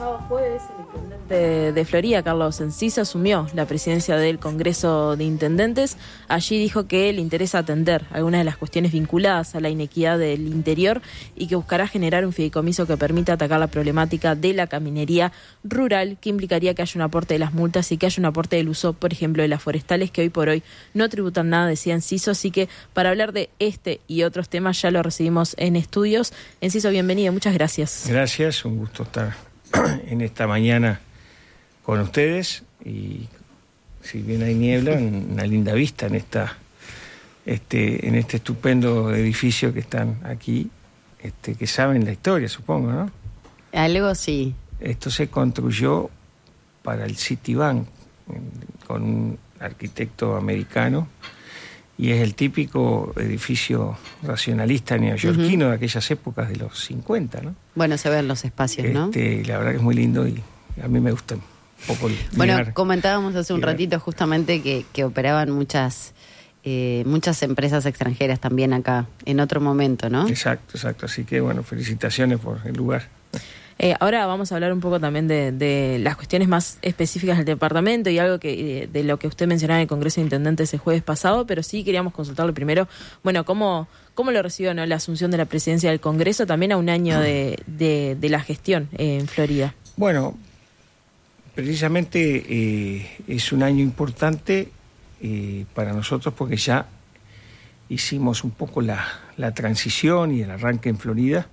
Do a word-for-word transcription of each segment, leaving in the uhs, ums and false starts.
pasado jueves, el intendente de Florida, Carlos Enciso, asumió la presidencia del Congreso de Intendentes. Allí dijo que le interesa atender algunas de las cuestiones vinculadas a la inequidad del interior y que buscará generar un fideicomiso que permita atacar la problemática de la caminería rural, que implicaría que haya un aporte de las multas y que haya un aporte del uso, por ejemplo, de las forestales, que hoy por hoy no tributan nada, decía Enciso. Así que para hablar de este y otros temas ya lo recibimos en estudios. Enciso, bienvenido, muchas gracias. Gracias, un gusto estar en esta mañana con ustedes y si bien hay niebla, una linda vista en esta este en este estupendo edificio que están aquí, este que saben la historia, supongo, ¿no? Algo sí. Esto se construyó para el Citibank con un arquitecto americano y es el típico edificio racionalista neoyorquino uh-huh. de aquellas épocas de los cincuenta, ¿no? Bueno, se ven los espacios, ¿no? Este, la verdad que es muy lindo y a mí me gusta un poco el Bueno, mirar, comentábamos hace un mirar. ratito justamente que, que operaban muchas eh, muchas empresas extranjeras también acá, en otro momento, ¿no? Exacto, exacto. Así que, bueno, felicitaciones por el lugar. Eh, ahora vamos a hablar un poco también de, de las cuestiones más específicas del departamento y algo que de, de lo que usted mencionaba en el Congreso de Intendentes el jueves pasado, pero sí queríamos consultarlo primero, bueno, ¿cómo, cómo lo recibió, ¿no?, la asunción de la presidencia del Congreso también a un año de, de, de la gestión eh, en Florida? Bueno, precisamente eh, es un año importante eh, para nosotros porque ya hicimos un poco la, la transición y el arranque en Florida,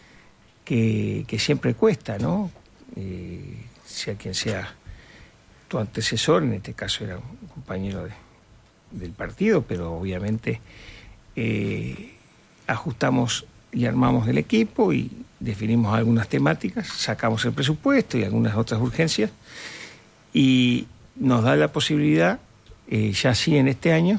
Que, que siempre cuesta, ¿no? Eh, sea quien sea tu antecesor, en este caso era un compañero de, del partido, pero obviamente eh, ajustamos y armamos el equipo y definimos algunas temáticas, sacamos el presupuesto y algunas otras urgencias y nos da la posibilidad, eh, ya sí en este año,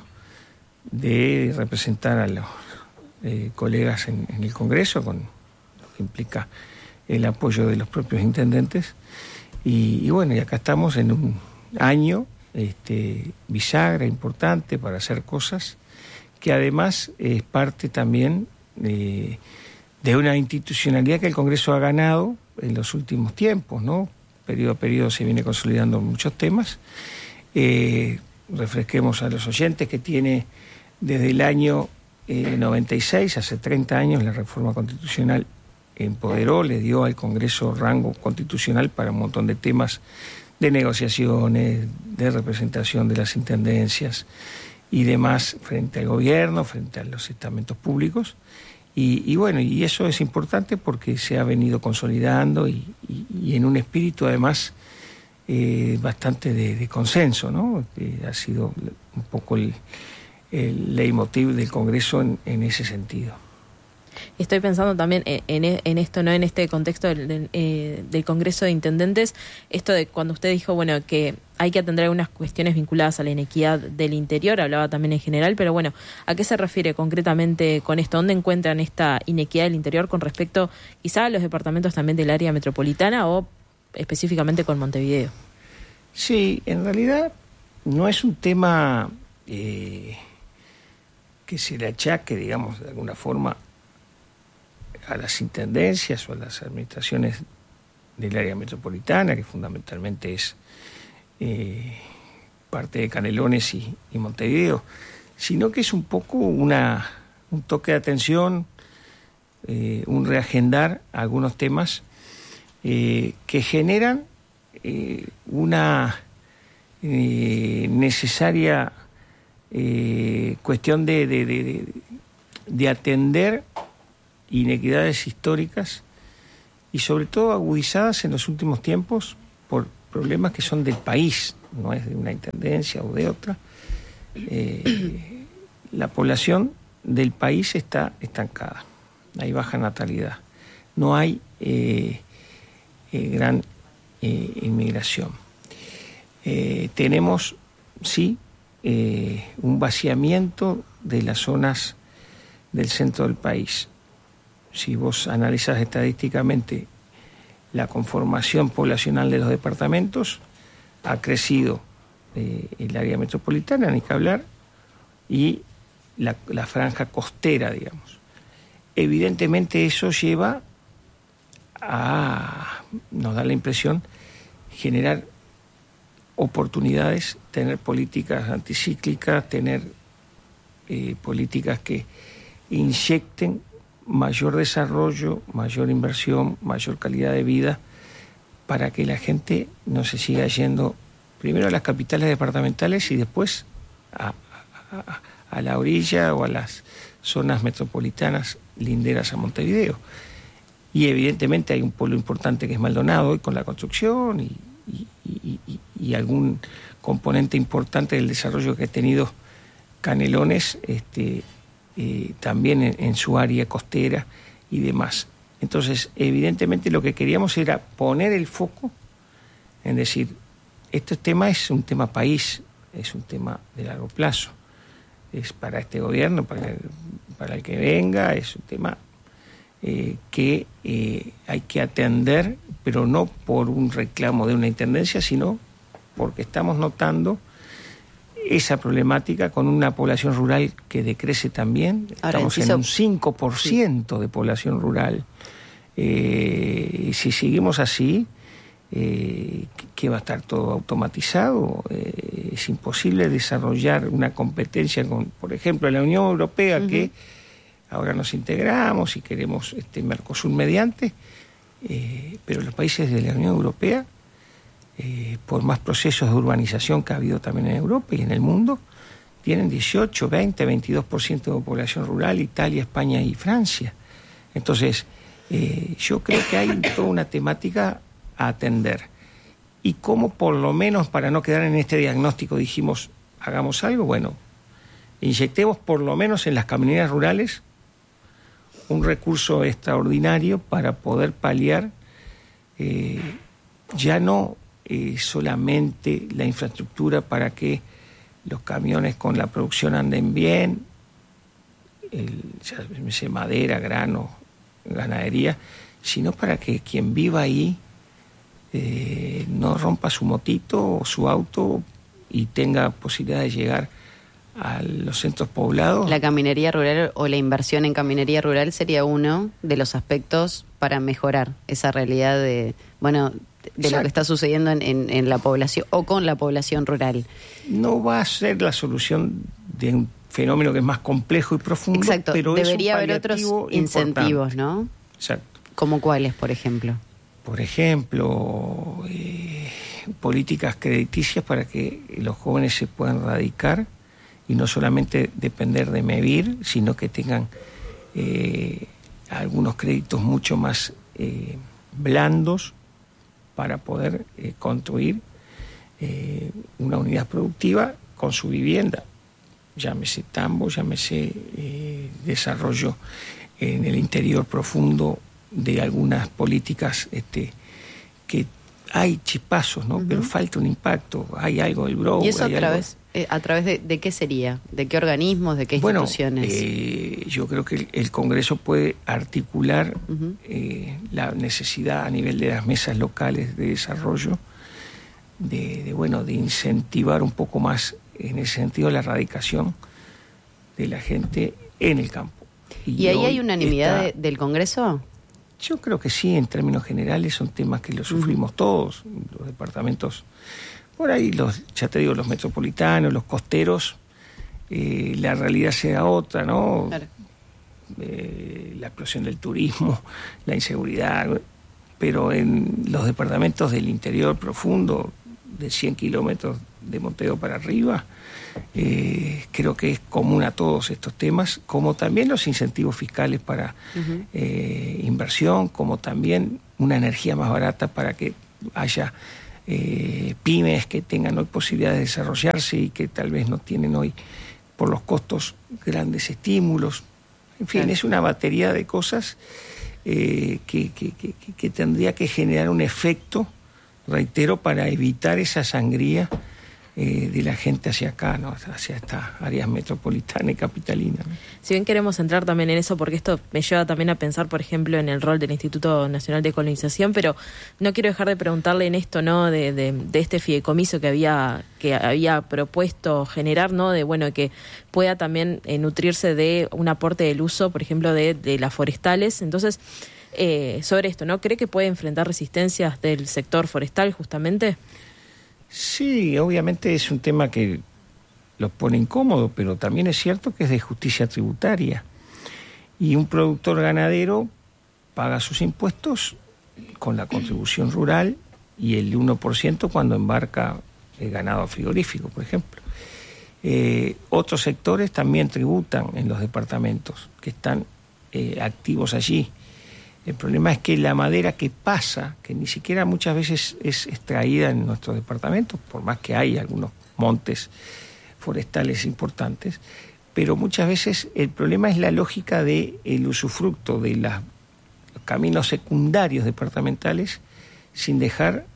de representar a los eh, colegas en, en el Congreso con que implica el apoyo de los propios intendentes y, y bueno, y acá estamos en un año este, bisagra importante para hacer cosas que además es parte también eh, de una institucionalidad que el Congreso ha ganado en los últimos tiempos, ¿no? Periodo a periodo se viene consolidando muchos temas. Eh, refresquemos a los oyentes que tiene desde el año eh, noventa y seis, hace treinta años, la reforma constitucional empoderó, le dio al Congreso rango constitucional para un montón de temas de negociaciones, de representación de las intendencias y demás frente al gobierno, frente a los estamentos públicos. Y, y bueno, y eso es importante porque se ha venido consolidando y, y, y en un espíritu además eh, bastante de, de consenso, ¿no? Eh, ha sido un poco el, el leitmotiv del Congreso en, en ese sentido. Estoy pensando también en, en esto, ¿no? En este contexto del, del, eh, del Congreso de Intendentes, esto de cuando usted dijo, bueno, que hay que atender algunas cuestiones vinculadas a la inequidad del interior, hablaba también en general, pero bueno, ¿a qué se refiere concretamente con esto? ¿Dónde encuentran esta inequidad del interior con respecto quizá a los departamentos también del área metropolitana o específicamente con Montevideo? Sí, en realidad no es un tema eh, que se le achaque, digamos, de alguna forma a las intendencias o a las administraciones del área metropolitana, que fundamentalmente es eh, parte de Canelones y, y Montevideo, sino que es un poco una, un toque de atención, eh, un reagendar algunos temas eh, que generan eh, una eh, necesaria eh, cuestión de, de, de, de atender inequidades históricas y sobre todo agudizadas en los últimos tiempos por problemas que son del país, no es de una intendencia o de otra. Eh, la población del país está estancada, hay baja natalidad, no hay eh, eh, gran eh, inmigración. Eh, tenemos, sí, eh, un vaciamiento de las zonas del centro del país. Si vos analizás estadísticamente la conformación poblacional de los departamentos, ha crecido eh, el área metropolitana, ni que hablar, y la, la franja costera, digamos. Evidentemente eso lleva a nos da la impresión generar oportunidades, tener políticas anticíclicas, tener eh, políticas que inyecten mayor desarrollo, mayor inversión, mayor calidad de vida, para que la gente no se siga yendo primero a las capitales departamentales y después a, a, a la orilla o a las zonas metropolitanas linderas a Montevideo. Y evidentemente hay un pueblo importante que es Maldonado hoy con la construcción y, y, y, y, y algún componente importante del desarrollo que ha tenido Canelones, este, eh, también en, en su área costera y demás. Entonces, evidentemente lo que queríamos era poner el foco en decir, este tema es un tema país, es un tema de largo plazo, es para este gobierno, para el, para el que venga, es un tema eh, que eh, hay que atender, pero no por un reclamo de una intendencia, sino porque estamos notando esa problemática con una población rural que decrece también. Ahora, estamos en un cinco por ciento sí. de población rural. Eh, si seguimos así, eh, que va a estar todo automatizado, eh, es imposible desarrollar una competencia con, por ejemplo, la Unión Europea, uh-huh. que ahora nos integramos y queremos este Mercosur mediante, eh, pero los países de la Unión Europea, Eh, por más procesos de urbanización que ha habido también en Europa y en el mundo, tienen dieciocho, veinte, veintidós por ciento de población rural, Italia, España y Francia. Entonces, eh, yo creo que hay toda una temática a atender. Y cómo, por lo menos, para no quedar en este diagnóstico, dijimos, hagamos algo, bueno, inyectemos por lo menos en las camineras rurales un recurso extraordinario para poder paliar eh, ya no Eh, solamente la infraestructura para que los camiones con la producción anden bien, el, ya sé, madera, grano, ganadería, sino para que quien viva ahí eh, no rompa su motito o su auto y tenga posibilidad de llegar a los centros poblados. La caminería rural o la inversión en caminería rural sería uno de los aspectos para mejorar esa realidad de, bueno, de Exacto. lo que está sucediendo en, en, en la población o con la población rural. No va a ser la solución de un fenómeno que es más complejo y profundo. Exacto, pero debería es un haber otros importante. incentivos, ¿no? Exacto. ¿Como cuáles, por ejemplo? Por ejemplo, eh, políticas crediticias para que los jóvenes se puedan radicar y no solamente depender de MEVIR, sino que tengan eh, algunos créditos mucho más eh, blandos para poder eh, construir eh, una unidad productiva con su vivienda. Llámese tambo, llámese eh, desarrollo en el interior profundo de algunas políticas este, que hay chispazos, ¿no? Uh-huh. Pero falta un impacto, hay algo del Brow. ¿Y eso a hay través, algo... eh, a través de, de qué sería? ¿De qué organismos, de qué bueno, instituciones? Eh, yo creo que el, el Congreso puede articular uh-huh. eh, la necesidad a nivel de las mesas locales de desarrollo, de, de, bueno, de incentivar un poco más, en ese sentido, la radicación de la gente en el campo. ¿Y, ¿Y ahí hay unanimidad está, de, del Congreso? Yo creo que sí, en términos generales son temas que los sufrimos uh-huh. todos, los departamentos, por ahí, los ya te digo, los metropolitanos, los costeros, eh, la realidad sea otra, ¿no? Claro. Eh, la explosión del turismo, la inseguridad, pero en los departamentos del interior profundo, de cien kilómetros de Montevideo para arriba, eh, creo que es común a todos estos temas, como también los incentivos fiscales para uh-huh. eh, inversión, como también una energía más barata para que haya eh, pymes que tengan hoy posibilidades de desarrollarse y que tal vez no tienen hoy por los costos grandes estímulos. En fin, claro. es una batería de cosas eh, que, que, que, que tendría que generar un efecto, reitero, para evitar esa sangría eh, de la gente hacia acá, ¿no? Hacia estas áreas metropolitanas y capitalinas, ¿no? Si bien queremos entrar también en eso, porque esto me lleva también a pensar, por ejemplo, en el rol del Instituto Nacional de Colonización, pero no quiero dejar de preguntarle en esto, ¿no? De, de, de este fideicomiso que había que había propuesto generar, ¿no? De bueno que pueda también eh, nutrirse de un aporte del uso, por ejemplo, de, de las forestales. Entonces, eh, sobre esto, ¿no? ¿Cree que puede enfrentar resistencias del sector forestal justamente? Sí, obviamente es un tema que los pone incómodo, pero también es cierto que es de justicia tributaria. Y un productor ganadero paga sus impuestos con la contribución rural y el uno por ciento cuando embarca el ganado frigorífico, por ejemplo. Eh, otros sectores también tributan en los departamentos que están eh, activos allí. El problema es que la madera que pasa, que ni siquiera muchas veces es extraída en nuestros departamentos, por más que hay algunos montes forestales importantes, pero muchas veces el problema es la lógica del usufructo de las, los caminos secundarios departamentales sin dejar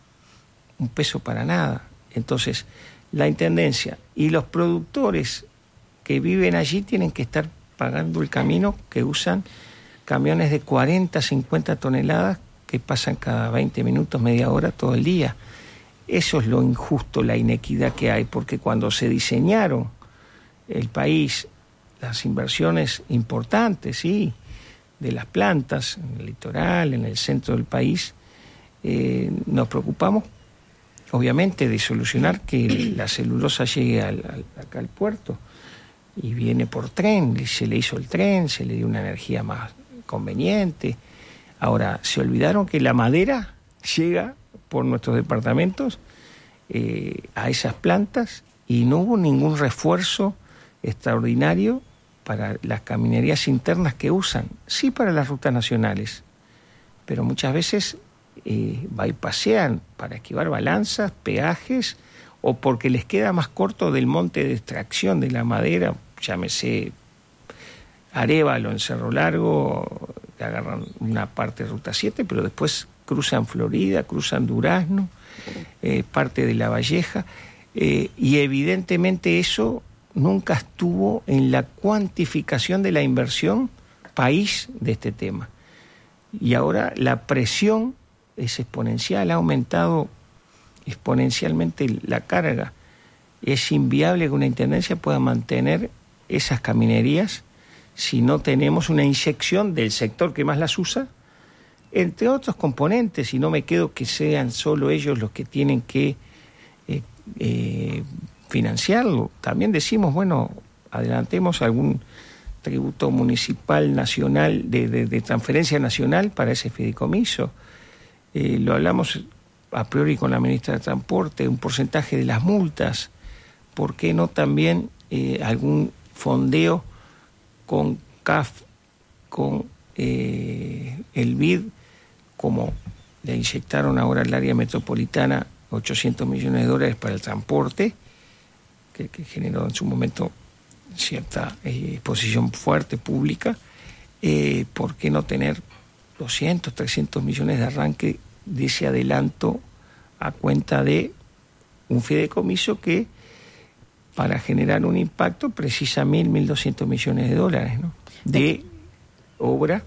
un peso para nada. Entonces, la Intendencia y los productores que viven allí tienen que estar pagando el camino que usan camiones de cuarenta, cincuenta toneladas que pasan cada veinte minutos, media hora, todo el día. Eso es lo injusto, la inequidad que hay, porque cuando se diseñaron el país, las inversiones importantes, sí, de las plantas, en el litoral, en el centro del país, eh, nos preocupamos, obviamente, de solucionar que la celulosa llegue al, al, acá al puerto, y viene por tren, se le hizo el tren, se le dio una energía más conveniente. Ahora, se olvidaron que la madera llega por nuestros departamentos eh, a esas plantas y no hubo ningún refuerzo extraordinario para las caminerías internas que usan, sí para las rutas nacionales, pero muchas veces eh, bypasean para esquivar balanzas, peajes, o porque les queda más corto del monte de extracción de la madera, llámese Arévalo en Cerro Largo, que agarran una parte de Ruta siete, pero después cruzan Florida, cruzan Durazno, eh, parte de La Valleja, eh, y evidentemente eso nunca estuvo en la cuantificación de la inversión país de este tema. Y ahora la presión es exponencial, ha aumentado exponencialmente la carga. Es inviable que una intendencia pueda mantener esas caminerías si no tenemos una inyección del sector que más las usa, entre otros componentes, y no me quedo que sean solo ellos los que tienen que eh, eh, financiarlo. También decimos, bueno, adelantemos algún tributo municipal nacional, de, de, de transferencia nacional para ese fideicomiso. Eh, lo hablamos a priori con la ministra de Transporte, un porcentaje de las multas. ¿Por qué no también eh, algún fondeo con C A F, con eh, el B I D, como le inyectaron ahora al área metropolitana ochocientos millones de dólares para el transporte, que, que generó en su momento cierta eh, exposición fuerte pública? Eh, ¿Por qué no tener doscientos, trescientos millones de arranque de ese adelanto a cuenta de un fideicomiso que, para generar un impacto, precisa mil, mil doscientos millones de dólares, ¿no? De obra,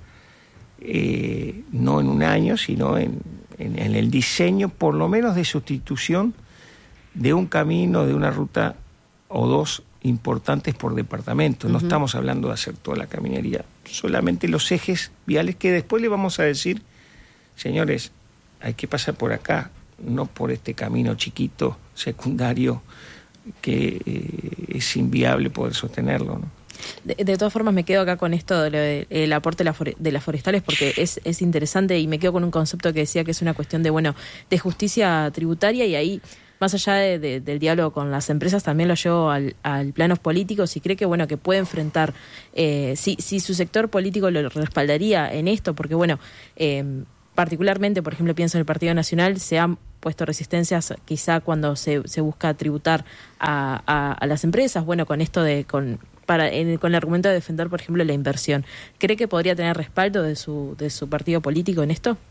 eh, no en un año, sino en, en, en el diseño, por lo menos de sustitución de un camino, de una ruta o dos importantes por departamento. No uh-huh. estamos hablando de hacer toda la caminería, solamente los ejes viales que después le vamos a decir, señores, hay que pasar por acá, no por este camino chiquito, secundario, que eh, es inviable poder sostenerlo, ¿no? De, de todas formas me quedo acá con esto del de, de, aporte de, la for, de las forestales, porque es, es interesante, y me quedo con un concepto que decía que es una cuestión de, bueno, de justicia tributaria, y ahí, más allá de, de, del diálogo con las empresas, también lo llevo al, al plano político. Si cree que, bueno, que puede enfrentar, eh, si, si su sector político lo respaldaría en esto, porque, bueno, eh, particularmente, por ejemplo, pienso en el Partido Nacional, se han puesto resistencias quizá cuando se, se busca tributar a, a, a las empresas, bueno, con esto de, con, para, en, con el argumento de defender, por ejemplo, la inversión. ¿Cree que podría tener respaldo de su, de su partido político en esto?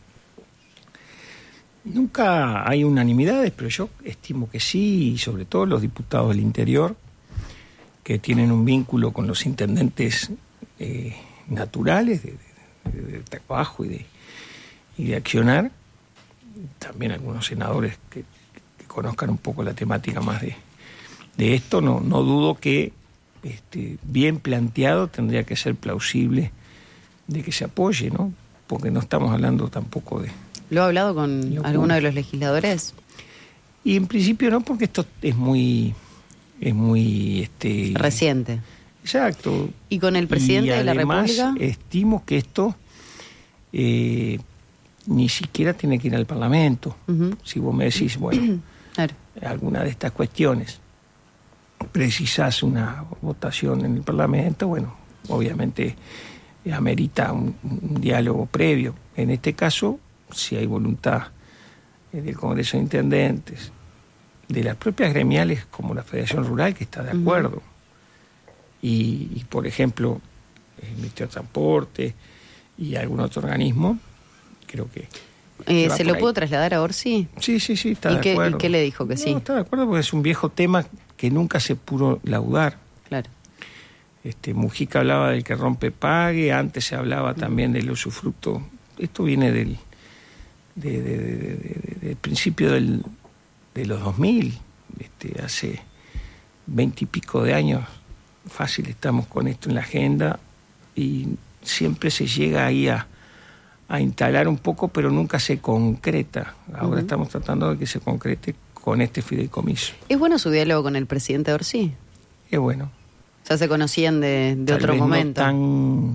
Nunca hay unanimidades, pero yo estimo que sí, y sobre todo los diputados del interior, que tienen un vínculo con los intendentes eh, naturales de, de, de trabajo y de, y de accionar, también algunos senadores que, que conozcan un poco la temática más de, de esto, no, no dudo que este, bien planteado tendría que ser plausible de que se apoye, ¿no? porque no estamos hablando tampoco de... ¿Lo ha hablado con locura. alguno de los legisladores? Y en principio no, porque esto es muy... es muy... este Reciente. Exacto. ¿Y con el presidente y de la además, República? estimo que esto eh, ni siquiera tiene que ir al Parlamento. Uh-huh. Si vos me decís, bueno, claro. alguna de estas cuestiones precisás una votación en el Parlamento, bueno, obviamente amerita un, un diálogo previo. En este caso, si hay voluntad eh, del Congreso de Intendentes, de las propias gremiales como la Federación Rural, que está de acuerdo, uh-huh. y, y, por ejemplo, el Ministerio de Transporte y algún otro organismo, creo que... Eh, ¿Se lo pudo trasladar a Orsi? Sí, sí, sí, está ¿Y de qué, acuerdo. ¿Y qué le dijo? Que sí. No, está de acuerdo porque es un viejo tema que nunca se pudo laudar. Claro. Este, Mujica hablaba del que rompe pague, antes se hablaba también del usufructo. Esto viene del, de, de, de, de, de, del principio del, de los dos mil, este, hace veinte y pico de años, fácil estamos con esto en la agenda y siempre se llega ahí a, a instalar un poco, pero nunca se concreta. Ahora uh-huh. estamos tratando de que se concrete con este fideicomiso. ¿Es bueno su diálogo con el presidente Orsi? Es bueno. Ya se conocían de, de Tal otro vez momento. No tan,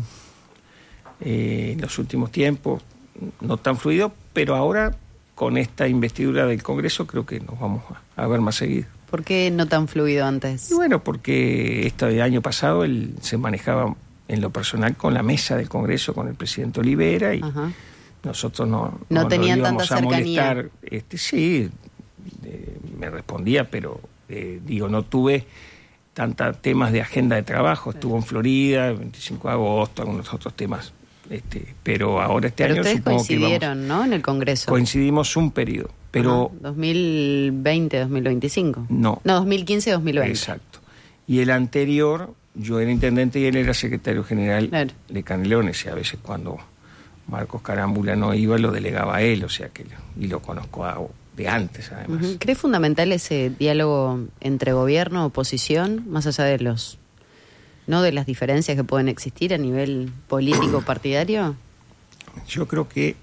eh, en los últimos tiempos, no tan fluido, pero ahora con esta investidura del Congreso creo que nos vamos a, a ver más seguido. ¿Por qué no tan fluido antes? Y bueno, porque este año pasado él se manejaba en lo personal con la mesa del Congreso, con el presidente Olivera, y Ajá. nosotros no, no, no tenían nos tanta íbamos a cercanía. molestar. Este, sí, eh, me respondía, pero eh, digo, no tuve tantos temas de agenda de trabajo. Estuvo claro. en Florida, el veinticinco de agosto, algunos otros temas. Este, pero ahora este pero año ustedes supongo coincidieron, que vamos, ¿no? En el Congreso. Coincidimos un periodo, pero... Ajá, dos mil veinte, dos mil veinticinco. No. No, dos mil quince, dos mil veinte. Exacto. Y el anterior, yo era intendente y él era secretario general claro. de Canelones, y a veces cuando Marcos Carámbula no iba, lo delegaba a él, o sea que... Y lo conozco a, de antes, además. Uh-huh. ¿Cree fundamental ese diálogo entre gobierno, oposición, más allá de los... ¿no? de las diferencias que pueden existir a nivel político partidario? Yo creo que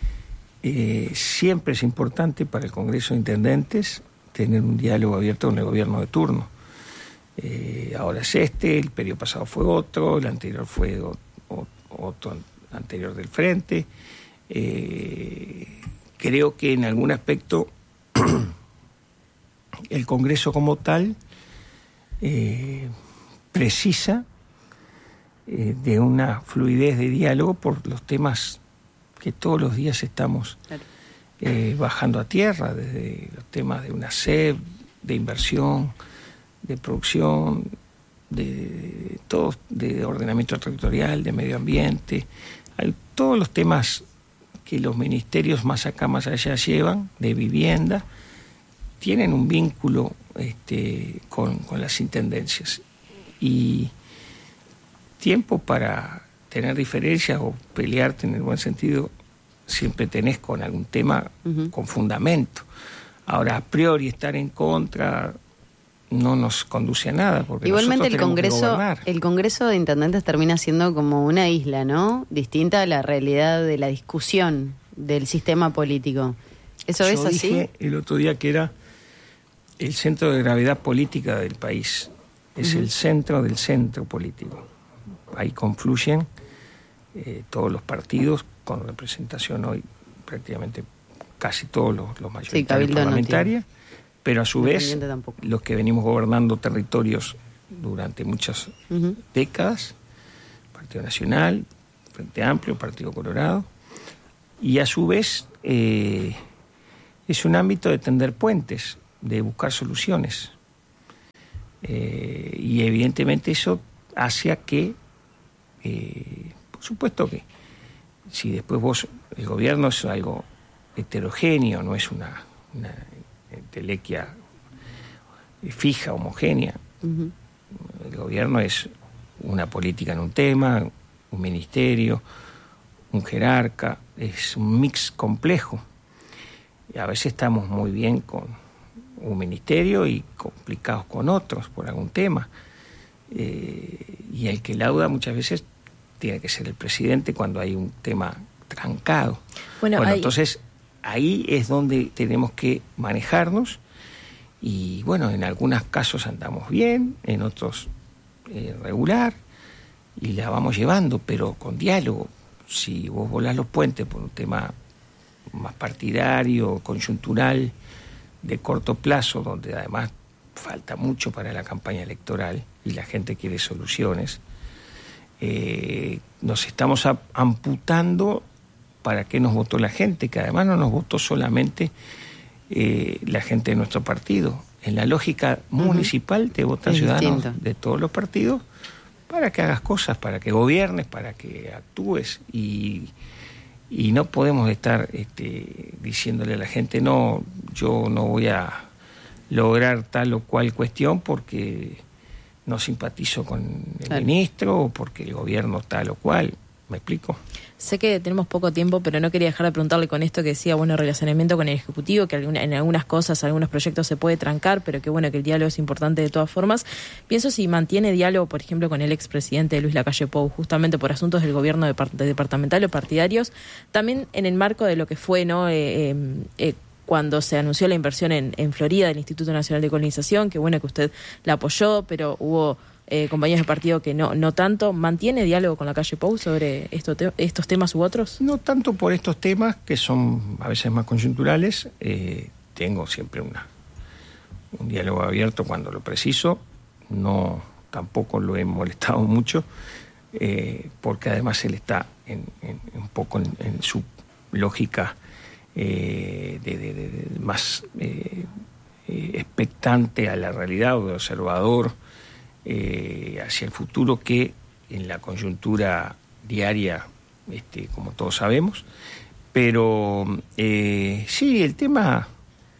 eh, siempre es importante para el Congreso de Intendentes tener un diálogo abierto con el gobierno de turno. Eh, ahora es este, el periodo pasado fue otro, el anterior fue o, o, otro anterior del Frente. Eh, creo que en algún aspecto el Congreso como tal eh, precisa eh, de una fluidez de diálogo por los temas que todos los días estamos claro. eh, bajando a tierra, desde los temas de una S E B, de inversión, de producción, de, de todos, de ordenamiento territorial, de medio ambiente, hay todos los temas que los ministerios más acá, más allá llevan, de vivienda, tienen un vínculo este, con, con las intendencias. Y tiempo para tener diferencias o pelearte en el buen sentido siempre tenés con algún tema uh-huh. con fundamento. Ahora, a priori estar en contra no nos conduce a nada, porque igualmente nosotros el Congreso, el Congreso de Intendentes termina siendo como una isla, ¿no? Distinta a la realidad de la discusión del sistema político. ¿Eso Yo es así? Dije el otro día que era el centro de gravedad política del país. Es uh-huh. el centro del centro político. Ahí confluyen eh, todos los partidos con representación hoy prácticamente casi todos los, los mayoritarios sí, parlamentarios, no pero a su vez tampoco. Los que venimos gobernando territorios durante muchas uh-huh. décadas, Partido Nacional, Frente Amplio, Partido Colorado, y a su vez eh, es un ámbito de tender puentes, de buscar soluciones. Eh, y evidentemente eso hace a que, eh, por supuesto que si después vos, el gobierno es algo heterogéneo, no es una, una entelequia fija, homogénea. Uh-huh. El gobierno es una política en un tema, un ministerio, un jerarca, es un mix complejo. Y a veces estamos muy bien con un ministerio y complicados con otros por algún tema. Eh, y el que lauda muchas veces tiene que ser el presidente cuando hay un tema trancado. Bueno, bueno hay... entonces ahí es donde tenemos que manejarnos y bueno, en algunos casos andamos bien, en otros eh, regular y la vamos llevando, pero con diálogo. Si vos volás los puentes por un tema más partidario, conjuntural, de corto plazo, donde además falta mucho para la campaña electoral y la gente quiere soluciones, eh, nos estamos amputando para qué nos votó la gente, que además no nos votó solamente eh, la gente de nuestro partido. En la lógica municipal uh-huh. te votan es ciudadanos distinto. De todos los partidos para que hagas cosas, para que gobiernes, para que actúes y, y no podemos estar este, diciéndole a la gente no, yo no voy a lograr tal o cual cuestión porque no simpatizo con el claro. ministro o porque el gobierno tal o cual. ¿Me explico? Sé que tenemos poco tiempo, pero no quería dejar de preguntarle con esto que decía, bueno, relacionamiento con el Ejecutivo, que alguna, en algunas cosas, algunos proyectos se puede trancar, pero que bueno, que el diálogo es importante de todas formas. Pienso si mantiene diálogo, por ejemplo, con el expresidente Luis Lacalle Pou, justamente por asuntos del gobierno de, de departamental o partidarios, también en el marco de lo que fue, ¿no?, eh, eh, cuando se anunció la inversión en, en Florida del Instituto Nacional de Colonización, que bueno que usted la apoyó, pero hubo... Eh, compañeros de partido que no no tanto. ¿Mantiene diálogo con Lacalle Pou sobre esto te, estos temas u otros? No tanto por estos temas, que son a veces más coyunturales. Eh, tengo siempre una un diálogo abierto cuando lo preciso. No, tampoco lo he molestado mucho, eh, porque además él está en, en, un poco en, en su lógica eh, de, de, de, de más eh, eh, expectante a la realidad o de observador Eh, hacia el futuro que en la coyuntura diaria, este, como todos sabemos. Pero eh, sí, el tema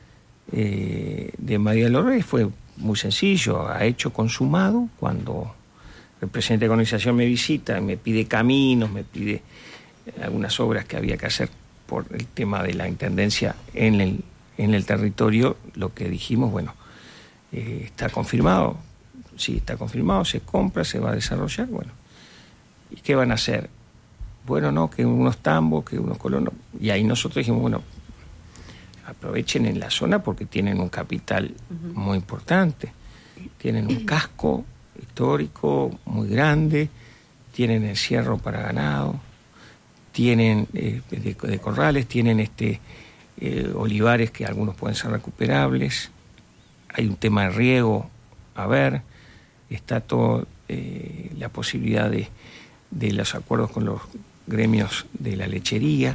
eh, de María Dolores fue muy sencillo, ha hecho consumado. Cuando el presidente de Colonización me visita, me pide caminos, me pide algunas obras que había que hacer por el tema de la intendencia en el, en el territorio, lo que dijimos, bueno, eh, está confirmado. Sí, está confirmado, se compra, se va a desarrollar, bueno. ¿Y qué van a hacer? Bueno, no, que unos tambos, que unos colonos. Y ahí nosotros dijimos, bueno, aprovechen en la zona porque tienen un capital uh-huh. muy importante. Tienen un casco histórico muy grande, tienen encierro para ganado, tienen eh, de, de corrales, tienen este eh, olivares que algunos pueden ser recuperables. Hay un tema de riego, a ver... Está toda eh, la posibilidad de, de los acuerdos con los gremios de la lechería,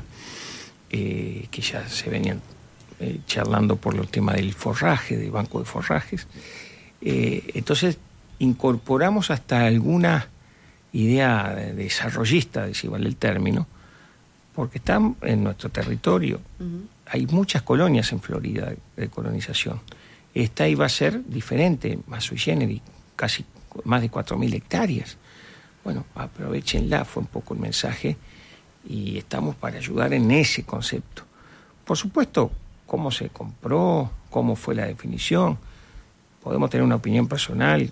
eh, que ya se venían eh, charlando por el tema del forraje, del banco de forrajes. Eh, entonces, incorporamos hasta alguna idea desarrollista, si vale el término, porque están en nuestro territorio. Uh-huh. Hay muchas colonias en Florida de, de colonización. Esta iba a ser diferente, más sui generis, casi más de cuatro mil hectáreas. Bueno, aprovechenla, fue un poco el mensaje, y estamos para ayudar en ese concepto. Por supuesto, cómo se compró, cómo fue la definición, podemos tener una opinión personal,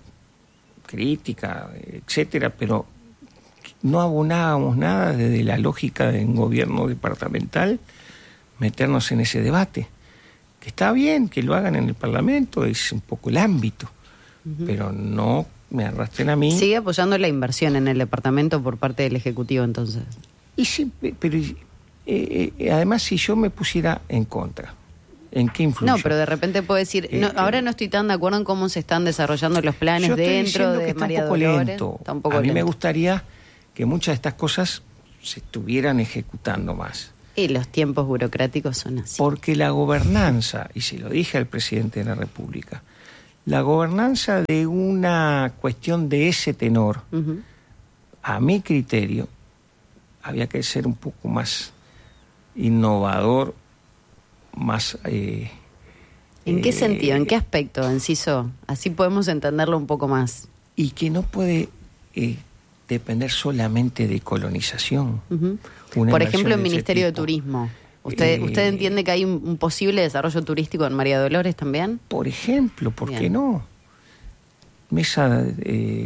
crítica, etcétera, pero no abonábamos nada desde la lógica de un gobierno departamental meternos en ese debate. Que está bien que lo hagan en el Parlamento, es un poco el ámbito, uh-huh. pero no me arrastren a mí. ¿Sigue apoyando la inversión en el departamento por parte del Ejecutivo entonces? Y sí, pero eh, eh, además si yo me pusiera en contra, ¿en qué influye? No, pero de repente puedo decir, no, eh, ahora no estoy tan de acuerdo en cómo se están desarrollando los planes yo dentro de María Dolores. Lento. A mí lento. Me gustaría que muchas de estas cosas se estuvieran ejecutando más. Y los tiempos burocráticos son así. Porque la gobernanza, y se lo dije al presidente de la República, la gobernanza de una cuestión de ese tenor, uh-huh. a mi criterio, había que ser un poco más innovador, más... Eh, ¿En qué eh, sentido? ¿En qué aspecto, Enciso? Así podemos entenderlo un poco más. Y que no puede eh, depender solamente de colonización. Uh-huh. Por ejemplo, el Ministerio de Turismo. ¿Usted, eh, ¿Usted entiende que hay un, un posible desarrollo turístico en María Dolores también? Por ejemplo, ¿por Bien. qué no? Mesa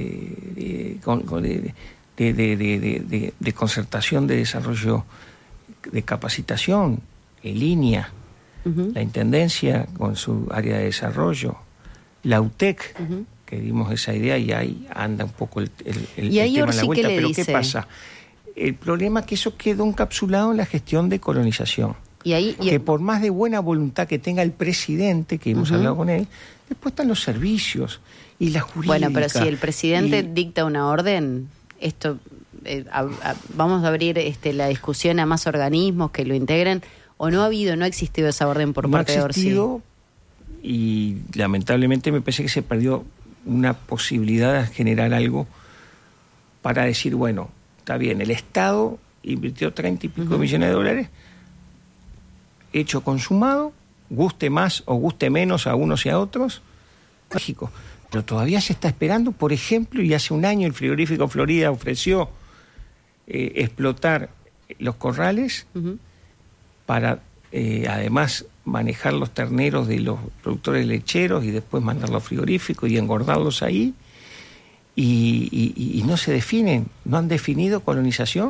eh, de, de, de, de, de, de, de concertación de desarrollo de capacitación, en línea, uh-huh. la Intendencia con su área de desarrollo, la U T E C, uh-huh. que dimos esa idea y ahí anda un poco el, el, el, ¿Y ahí el tema en la vuelta. qué Pero dice? ¿qué pasa? El problema es que eso quedó encapsulado en la gestión de colonización. Y ahí, y... Que por más de buena voluntad que tenga el presidente, que hemos uh-huh. hablado con él, después están los servicios y la jurídica. Bueno, pero si el presidente y... dicta una orden, esto eh, a, a, vamos a abrir este, la discusión a más organismos que lo integren, o no ha habido, no ha existido esa orden por no parte de Orsi. No ha existido y lamentablemente me parece que se perdió una posibilidad de generar algo para decir, bueno, está bien, el Estado invirtió treinta y pico uh-huh. millones de dólares, hecho consumado, guste más o guste menos a unos y a otros, México. Pero todavía se está esperando, por ejemplo, y hace un año el frigorífico Florida ofreció eh, explotar los corrales uh-huh. para eh, además manejar los terneros de los productores lecheros y después mandarlos al frigorífico y engordarlos ahí, y, y, y no se definen, no han definido colonización.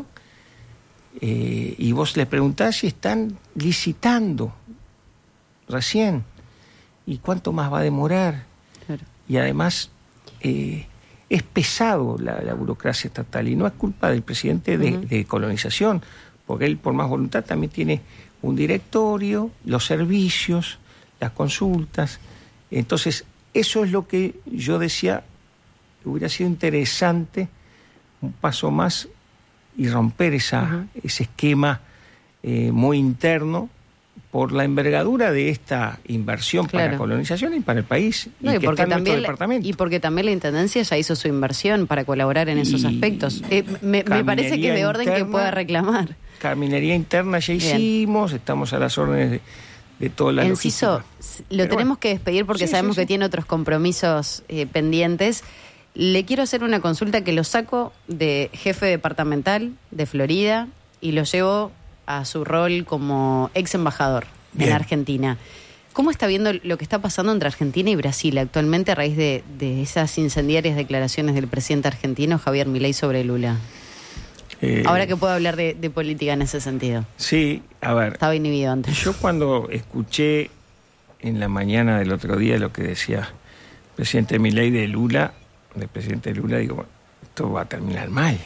Eh, y vos le preguntás si están licitando recién y cuánto más va a demorar. Claro. Y además eh, es pesado la, la burocracia estatal y no es culpa del presidente de, uh-huh. de colonización, porque él por más voluntad también tiene un directorio, los servicios, las consultas. Entonces eso es lo que yo decía, hubiera sido interesante un paso más y romper esa, uh-huh. ese esquema eh, muy interno por la envergadura de esta inversión claro. para la colonización y para el país. No, y, y, que porque está en también, departamento. y porque también la Intendencia ya hizo su inversión para colaborar en esos y aspectos. Eh, me, me parece que es de orden interna, que pueda reclamar. Caminería interna ya hicimos, bien. Estamos a las órdenes de, de toda la Enciso, logística. Lo Pero tenemos bueno. que despedir porque sí, sabemos sí, sí. que tiene otros compromisos eh, pendientes. Le quiero hacer una consulta que lo saco de jefe departamental de Florida y lo llevo a su rol como ex embajador en Argentina. ¿Cómo está viendo lo que está pasando entre Argentina y Brasil actualmente a raíz de, de esas incendiarias declaraciones del presidente argentino Javier Milei sobre Lula? Eh, Ahora que puedo hablar de, de política en ese sentido. Sí, a ver. Estaba inhibido antes. Yo cuando escuché en la mañana del otro día lo que decía el presidente Milei de Lula, del presidente Lula, digo, bueno, esto va a terminar mal.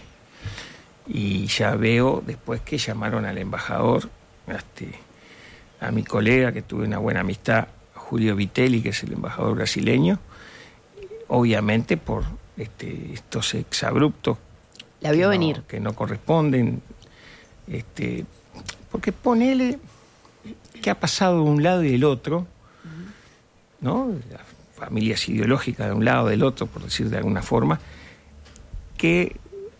Y ya veo, después que llamaron al embajador, este, a mi colega, que tuve una buena amistad, Julio Vitelli, que es el embajador brasileño, obviamente por este, estos exabruptos la vio que venir. No, que no corresponden, este, porque ponele que ha pasado de un lado y del otro, ¿no? Familias ideológicas de un lado del otro, por decir de alguna forma, que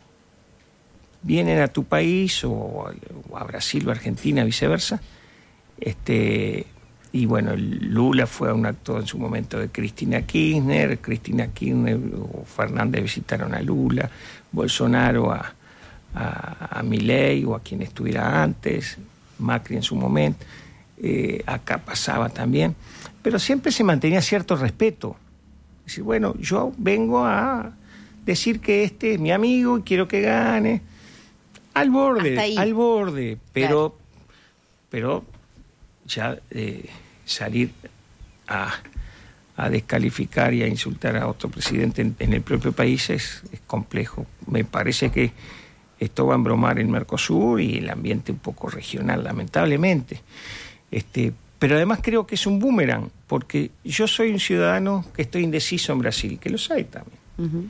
vienen a tu país o a, o a Brasil o Argentina, viceversa, este, y bueno, Lula fue a un acto en su momento de Cristina Kirchner, Cristina Kirchner o Fernández visitaron a Lula, Bolsonaro a, a, a Milei o a quien estuviera antes, Macri en su momento, eh, acá pasaba también. Pero siempre se mantenía cierto respeto. Es decir, bueno, yo vengo a decir que este es mi amigo y quiero que gane. Al borde, al borde. Pero, claro. pero ya eh, salir a, a descalificar y a insultar a otro presidente en, en el propio país es, es complejo. Me parece que esto va a embromar el Mercosur y el ambiente un poco regional, lamentablemente. Este Pero además creo que es un boomerang, porque yo soy un ciudadano que estoy indeciso en Brasil, que los hay también. Uh-huh.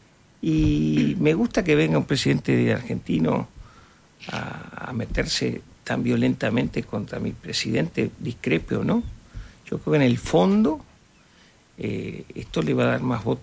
Y me gusta que venga un presidente argentino a, a meterse tan violentamente contra mi presidente, discrepe o no. Yo creo que en el fondo eh, esto le va a dar más votos